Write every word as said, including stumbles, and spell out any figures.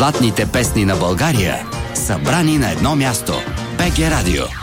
Златните песни на България, събрани на едно място. БГ Радио.